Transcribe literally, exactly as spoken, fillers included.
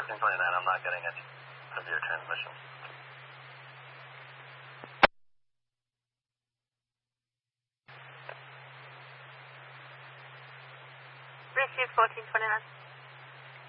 fourteen twenty-nine, I'm not getting any of your transmissions. Receive fourteen twenty-nine.